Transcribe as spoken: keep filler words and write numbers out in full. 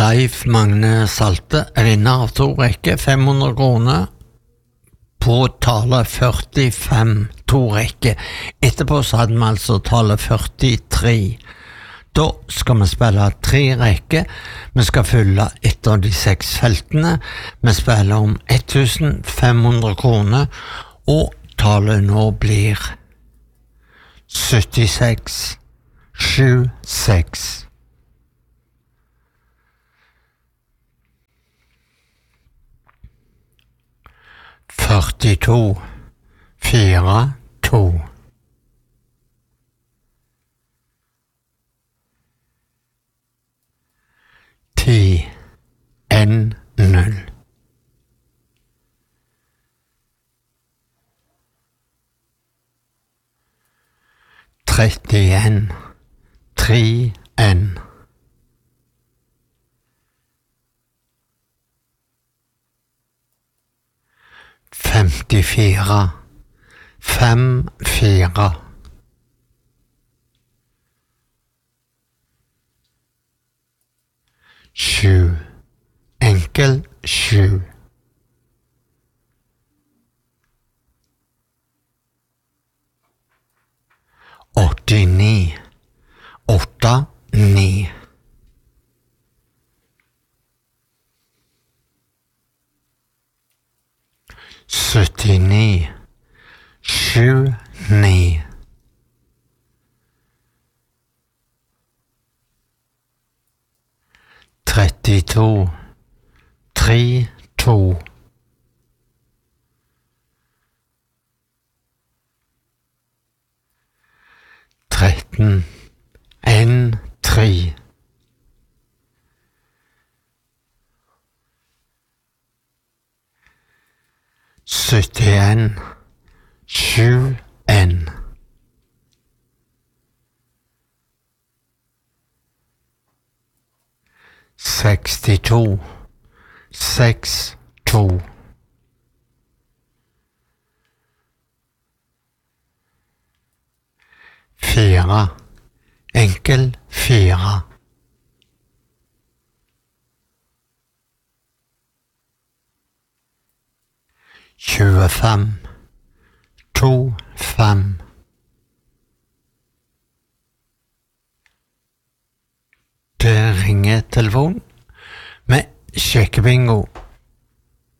Leif Magne Salte er vinner av to rekker, fem hundre kroner på tale førtifem, to rekker. Etterpå så hadde vi altså tale førtitre. Da skal vi spille tre rekker. Vi skal fylle ett av de seks feltene. Vi spiller om fifteen hundred kroner, og tallet nå blir syttiseks tjueseks. førtito fire to. ti en null. trettien tre en. femtifire fem fire. sju enkel sju. åttini åtte ni. syttini sju ni. trettito tre to. tretten en tre. syttien sju en. sekstito seks to. fire enkel fire. tjuefem to fem. Det ringer telefon med sjekkebingo.